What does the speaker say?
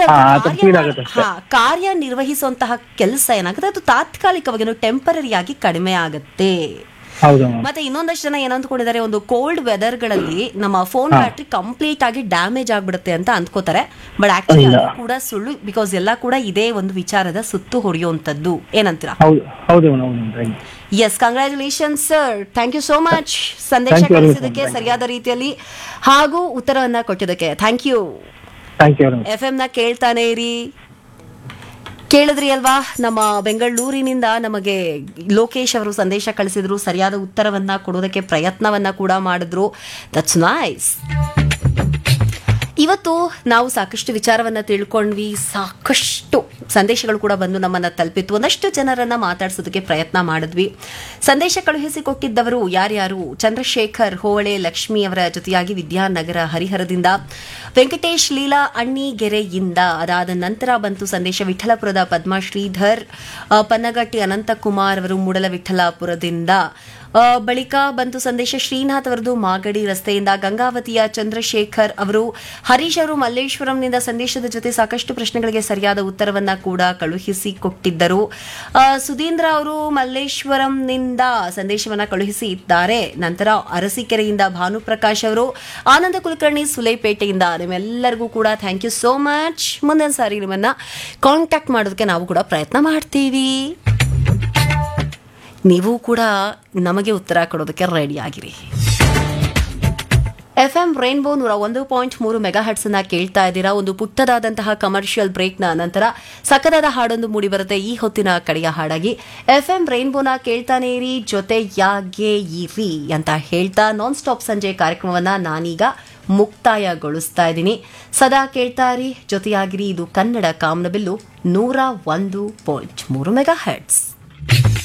Speed ಆಗುತ್ತೆ ಅಷ್ಟೇ. ಕಾರ್ಯನಿರ್ವಹಿಸುವಂತಹ ಕೆಲಸ ಏನಾಗುತ್ತೆ ಅದು ತಾತ್ಕಾಲಿಕವಾಗಿ ಟೆಂಪರರಿ ಆಗಿ ಕಡಿಮೆ ಆಗುತ್ತೆ. ಹೌದು ಮತ್ತೆ ಇನ್ನೊಂದಷ್ಟು ಜನ ಏನಂದ್ಕೊಂಡಿದ್ದಾರೆ, ಒಂದು ಕೋಲ್ಡ್ ವೆದರ್ ಗಳಲ್ಲಿ ನಮ್ಮ ಫೋನ್ ಬ್ಯಾಟ್ರಿ ಕಂಪ್ಲೀಟ್ ಆಗಿ ಡ್ಯಾಮೇಜ್ ಆಗ್ಬಿಡುತ್ತೆ ಅಂತ ಅಂದ್ಕೋತಾರೆ. ಬಟ್ ಆಕ್ಚುಲಿ ಅದು ಕೂಡ ಸುಳ್ಳು. ಬಿಕಾಸ್ ಎಲ್ಲ ಕೂಡ ಇದೇ ಒಂದು ವಿಚಾರದ ಸುತ್ತು ಹೊಡೆಯುವಂತದ್ದು. ಏನಂತೀರಾ? ಹೌದು. S, congratulation sir. Thank you so much ಸಂದೇಶ ಕಳಿಸಿದ್ದಕ್ಕೆ, ಸರಿಯಾದ ರೀತಿಯಲ್ಲಿ ಹಾಗೂ ಉತ್ತರವನ್ನ ಕೊಟ್ಟಿದ್ದಕ್ಕೆ ಥ್ಯಾಂಕ್ ಯು. FM ನ ಕೇಳ್ತಾನೆ ಇರಿ. ಕೇಳಿದ್ರಿ ಅಲ್ವಾ, ನಮ್ಮ ಬೆಂಗಳೂರಿನಿಂದ ನಮಗೆ ಲೋಕೇಶ್ ಅವರು ಸಂದೇಶ ಕಳಿಸಿದ್ರು, ಸರಿಯಾದ ಉತ್ತರವನ್ನ ಕೊಡೋದಕ್ಕೆ ಪ್ರಯತ್ನವನ್ನ ಕೂಡ ಮಾಡಿದ್ರು. That's nice. ಇವತ್ತು ನಾವು ಸಾಕಷ್ಟು ವಿಚಾರವನ್ನ ತಿಳ್ಕೊಂಡ್ವಿ, ಸಾಕಷ್ಟು ಸಂದೇಶಗಳು ಕೂಡ ಬಂದು ನಮ್ಮನ್ನ ತಲುಪಿತ್ತು, ಒಂದಷ್ಟು ಜನರನ್ನ ಮಾತಾಡ್ಸೋದಕ್ಕೆ ಪ್ರಯತ್ನ ಮಾಡಿದ್ವಿ. ಸಂದೇಶ ಕಳುಹಿಸಿಕೊಟ್ಟಿದ್ದವರು ಯಾರ್ಯಾರು? ಚಂದ್ರಶೇಖರ್ ಹೋವಳೆ ಲಕ್ಷ್ಮಿ ಅವರ ಜೊತೆಯಾಗಿ ವಿದ್ಯಾನಗರ ಹರಿಹರದಿಂದ, ವೆಂಕಟೇಶ್ ಲೀಲಾ ಅಣ್ಣಿಗೆರೆಯಿಂದ, ಅದಾದ ನಂತರ ಬಂತು ಸಂದೇಶ ವಿಠಲಪುರದ ಪದ್ಮಾ ಶ್ರೀಧರ್, ಪನ್ನಗಟ್ಟಿ ಅನಂತಕುಮಾರ್ ಅವರು ಮೂಡಲವಿಠಲಾಪುರದಿಂದ, ಬಳಿಕ ಬಂತು ಸಂದೇಶ ಶ್ರೀನಾಥ್ ಅವರದು ಮಾಗಡಿ ರಸ್ತೆಯಿಂದ, ಗಂಗಾವತಿಯ ಚಂದ್ರಶೇಖರ್ ಅವರು, ಹರೀಶ್ ಅವರು ಮಲ್ಲೇಶ್ವರಂನಿಂದ ಸಂದೇಶದ ಜೊತೆ ಸಾಕಷ್ಟು ಪ್ರಶ್ನೆಗಳಿಗೆ ಸರಿಯಾದ ಉತ್ತರವನ್ನ ಕೂಡ ಕಳುಹಿಸಿಕೊಟ್ಟಿದ್ದರು. ಸುಧೀಂದ್ರ ಅವರು ಮಲ್ಲೇಶ್ವರಂನಿಂದ ಸಂದೇಶವನ್ನ ಕಳುಹಿಸಿ ಇದ್ದಾರೆ. ನಂತರ ಅರಸೀಕೆರೆಯಿಂದ ಭಾನುಪ್ರಕಾಶ್ ಅವರು, ಆನಂದ ಕುಲಕರ್ಣಿ ಸುಲೇಪೇಟೆಯಿಂದ, ನಿಮ್ಮೆಲ್ಲರಿಗೂ ಕೂಡ ಥ್ಯಾಂಕ್ ಯು ಸೋ ಮಚ್. ಮುಂದಿನ ಸಾರಿ ನಿಮ್ಮನ್ನ ಕಾಂಟ್ಯಾಕ್ಟ್ ಮಾಡೋದಕ್ಕೆ ನಾವು ಕೂಡ ಪ್ರಯತ್ನ ಮಾಡ್ತೀವಿ. ನೀವು ಕೂಡ ನಮಗೆ ಉತ್ತರ ಕೊಡೋದಕ್ಕೆ ರೆಡಿ ಆಗಿರಿ. FM ರೈನ್ಬೋ 101.3 ಮೆಗಾಹರ್ಟ್ಸ್ ಅನ್ನ ಕೇಳ್ತಾ ಇದ್ದೀರಾ. ಒಂದು ಪುಟ್ಟದಾದಂತಹ ಕಮರ್ಷಿಯಲ್ ಬ್ರೇಕ್ ನ ನಂತರ ಸಕ್ಕದಾದ ಹಾಡೊಂದು ಮೂಡಿ ಬರುತ್ತೆ ಈ ಹೊತ್ತಿನ ಕಡೆಯ ಹಾಡಾಗಿ. FM ರೈನ್ಬೋನ ಕೇಳ್ತಾನೆ ಇರಿ, ಜೊತೆಯಾಗೇ ಇರಿ ಅಂತ ಹೇಳ್ತಾ ನಾನ್ ಸ್ಟಾಪ್ ಸಂಜೆ ಕಾರ್ಯಕ್ರಮವನ್ನ ನಾನೀಗ ಮುಕ್ತಾಯಗೊಳಿಸ್ತಾ ಇದ್ದೀನಿ. ಸದಾ ಕೇಳ್ತಾ ಇರಿ, ಜೊತೆಯಾಗಿರಿ. ಇದು ಕನ್ನಡ ಕಾಮನಬಿಲ್ಲು 101.3 ಮೆಗಾಹರ್ಟ್ಸ್.